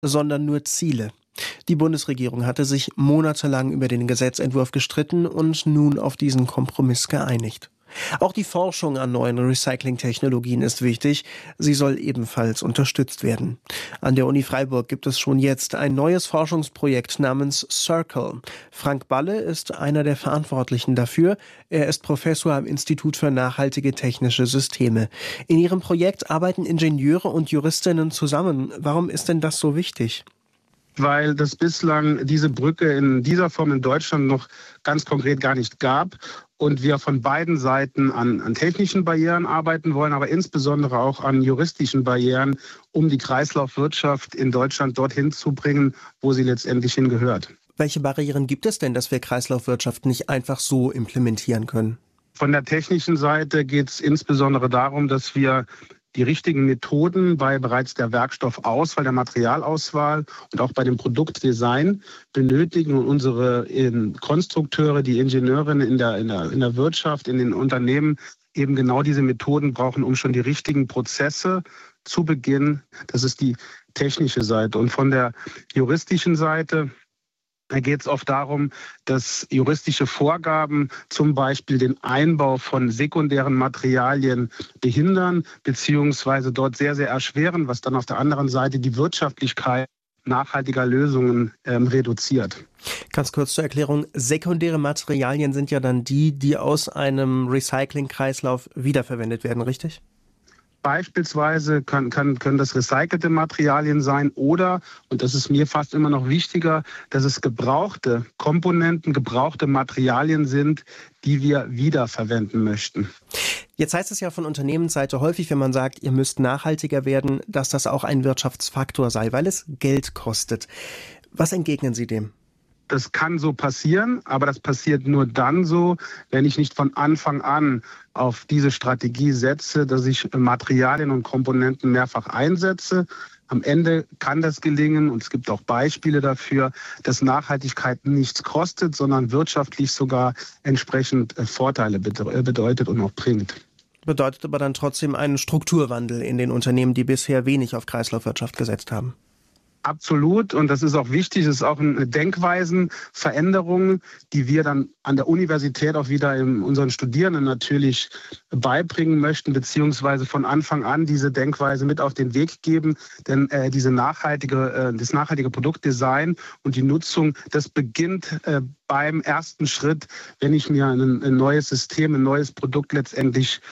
sondern nur Ziele. Die Bundesregierung hatte sich monatelang über den Gesetzentwurf gestritten und nun auf diesen Kompromiss geeinigt. Auch die Forschung an neuen Recyclingtechnologien ist wichtig. Sie soll ebenfalls unterstützt werden. An der Uni Freiburg gibt es schon jetzt ein neues Forschungsprojekt namens Circle. Frank Balle ist einer der Verantwortlichen dafür. Er ist Professor am Institut für nachhaltige technische Systeme. In ihrem Projekt arbeiten Ingenieure und Juristinnen zusammen. Warum ist denn das so wichtig? Weil das bislang diese Brücke in dieser Form in Deutschland noch ganz konkret gar nicht gab und wir von beiden Seiten an technischen Barrieren arbeiten wollen, aber insbesondere auch an juristischen Barrieren, um die Kreislaufwirtschaft in Deutschland dorthin zu bringen, wo sie letztendlich hingehört. Welche Barrieren gibt es denn, dass wir Kreislaufwirtschaft nicht einfach so implementieren können? Von der technischen Seite geht es insbesondere darum, dass wir die richtigen Methoden bei bereits der Werkstoffauswahl, der Materialauswahl und auch bei dem Produktdesign benötigen und unsere Konstrukteure, die Ingenieurinnen in der Wirtschaft, in den Unternehmen eben genau diese Methoden brauchen, um schon die richtigen Prozesse zu beginnen. Das ist die technische Seite. Und von der juristischen Seite geht es oft darum, dass juristische Vorgaben zum Beispiel den Einbau von sekundären Materialien behindern bzw. dort sehr, sehr erschweren, was dann auf der anderen Seite die Wirtschaftlichkeit nachhaltiger Lösungen reduziert. Ganz kurz zur Erklärung, sekundäre Materialien sind ja dann die aus einem Recyclingkreislauf wiederverwendet werden, richtig? Beispielsweise können das recycelte Materialien sein oder, und das ist mir fast immer noch wichtiger, dass es gebrauchte Komponenten, gebrauchte Materialien sind, die wir wiederverwenden möchten. Jetzt heißt es ja von Unternehmensseite häufig, wenn man sagt, ihr müsst nachhaltiger werden, dass das auch ein Wirtschaftsfaktor sei, weil es Geld kostet. Was entgegnen Sie dem? Das kann so passieren, aber das passiert nur dann so, wenn ich nicht von Anfang an auf diese Strategie setze, dass ich Materialien und Komponenten mehrfach einsetze. Am Ende kann das gelingen und es gibt auch Beispiele dafür, dass Nachhaltigkeit nichts kostet, sondern wirtschaftlich sogar entsprechend Vorteile bedeutet und auch bringt. Bedeutet aber dann trotzdem einen Strukturwandel in den Unternehmen, die bisher wenig auf Kreislaufwirtschaft gesetzt haben. Absolut. Und das ist auch wichtig. Es ist auch eine Denkwesenveränderung, die wir dann an der Universität auch wieder unseren Studierenden natürlich beibringen möchten, beziehungsweise von Anfang an diese Denkweise mit auf den Weg geben. Denn das nachhaltige Produktdesign und die Nutzung, das beginnt beim ersten Schritt, wenn ich mir ein neues System, ein neues Produkt letztendlich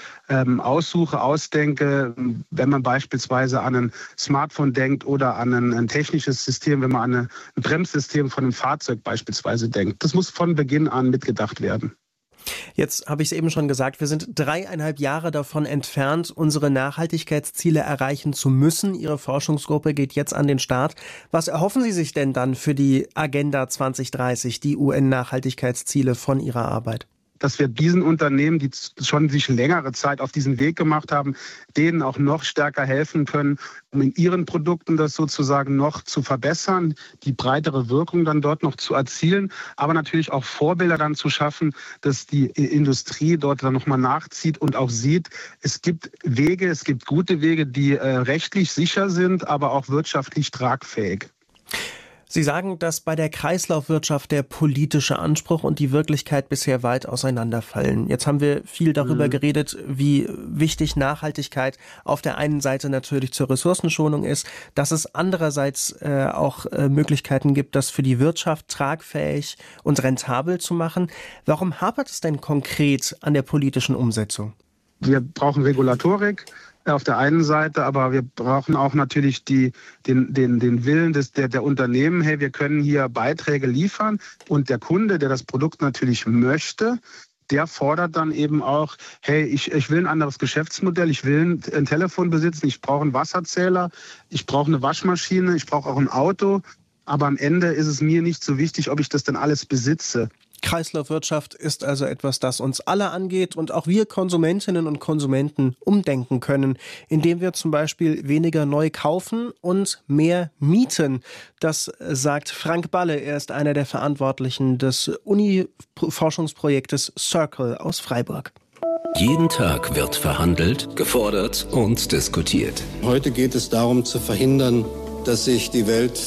ausdenke, wenn man beispielsweise an ein Smartphone denkt oder an ein technisches System, wenn man an ein Bremssystem von einem Fahrzeug beispielsweise denkt. Das muss von Beginn an mitgedacht werden. Jetzt habe ich es eben schon gesagt, wir sind 3,5 Jahre davon entfernt, unsere Nachhaltigkeitsziele erreichen zu müssen. Ihre Forschungsgruppe geht jetzt an den Start. Was erhoffen Sie sich denn dann für die Agenda 2030, die UN-Nachhaltigkeitsziele von Ihrer Arbeit? Dass wir diesen Unternehmen, die schon sich längere Zeit auf diesen Weg gemacht haben, denen auch noch stärker helfen können, um in ihren Produkten das sozusagen noch zu verbessern, die breitere Wirkung dann dort noch zu erzielen, aber natürlich auch Vorbilder dann zu schaffen, dass die Industrie dort dann nochmal nachzieht und auch sieht, es gibt Wege, es gibt gute Wege, die rechtlich sicher sind, aber auch wirtschaftlich tragfähig. Sie sagen, dass bei der Kreislaufwirtschaft der politische Anspruch und die Wirklichkeit bisher weit auseinanderfallen. Jetzt haben wir viel darüber geredet, wie wichtig Nachhaltigkeit auf der einen Seite natürlich zur Ressourcenschonung ist, dass es andererseits auch Möglichkeiten gibt, das für die Wirtschaft tragfähig und rentabel zu machen. Warum hapert es denn konkret an der politischen Umsetzung? Wir brauchen Regulatorik auf der einen Seite, aber wir brauchen auch natürlich den Willen der Unternehmen. Hey, wir können hier Beiträge liefern und der Kunde, der das Produkt natürlich möchte, der fordert dann eben auch, hey, ich will ein anderes Geschäftsmodell, ich will ein Telefon besitzen, ich brauche einen Wasserzähler, ich brauche eine Waschmaschine, ich brauche auch ein Auto, aber am Ende ist es mir nicht so wichtig, ob ich das denn alles besitze. Kreislaufwirtschaft ist also etwas, das uns alle angeht und auch wir Konsumentinnen und Konsumenten umdenken können, indem wir zum Beispiel weniger neu kaufen und mehr mieten. Das sagt Frank Balle. Er ist einer der Verantwortlichen des Uni-Forschungsprojektes Circle aus Freiburg. Jeden Tag wird verhandelt, gefordert und diskutiert. Heute geht es darum zu verhindern, dass sich die Welt